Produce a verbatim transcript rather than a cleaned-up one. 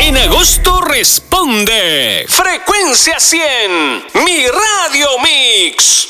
En agosto responde Frecuencia cien, mi Radio Mix.